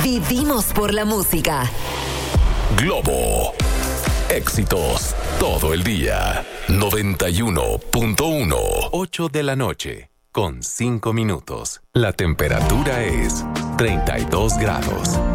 Vivimos por la música. Globo. Éxitos todo el día. 91.1. 8 de la noche, con 5 minutos. La temperatura es 32 grados.